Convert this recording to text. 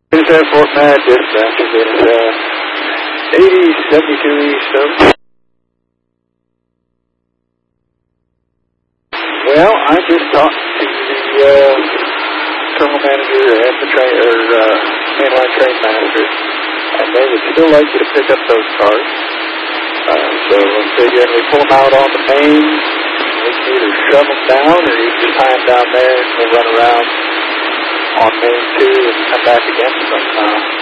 Is that Fort Matt dispatch? Is 8072 East of? Well, I just talked to the terminal manager and the mainline train master, and they would still like you to pick up those cars. So let's say you pull them out on the main, we can either shove them down or you can just tie them down there and we'll run around on main 2 and come back again sometime.